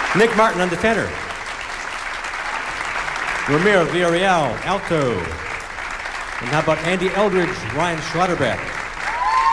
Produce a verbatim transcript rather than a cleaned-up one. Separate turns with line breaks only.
Nick Martin on the tenor. Ramiro Villarreal, alto. And how about Andy Eldridge, Ryan Schlotterbeck?